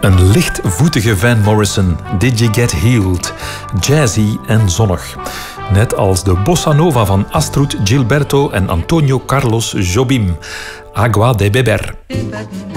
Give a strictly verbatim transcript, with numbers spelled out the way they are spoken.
Een lichtvoetige Van Morrison, Did You Get Healed? Jazzy en zonnig. Net als de bossa nova van Astrud Gilberto en Antonio Carlos Jobim. Agua de beber.